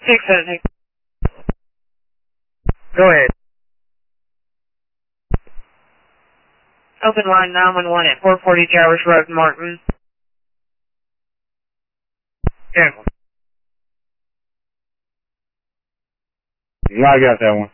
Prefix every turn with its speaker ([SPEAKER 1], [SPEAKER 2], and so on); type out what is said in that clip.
[SPEAKER 1] 670.
[SPEAKER 2] Go ahead.
[SPEAKER 1] Open line 911 at 440 Towers Road, Martin.
[SPEAKER 2] Cancel. Yeah, I got that one.